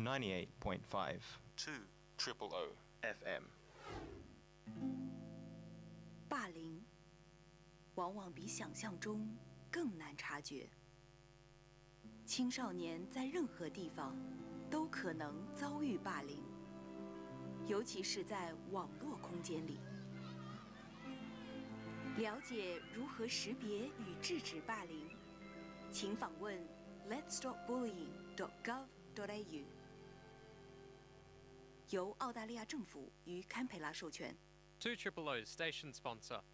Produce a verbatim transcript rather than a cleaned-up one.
ninety-eight point five two triple O F M。 霸凌往往比想象中更难察觉。青少年在任何地方都可能遭遇霸凌，尤其是在网络空间里。了解如何识别与制止霸凌，请访问 let's stop bullying dot gov dot a u， 由澳大利亚政府与堪培拉授权。 two triple O's station sponsor.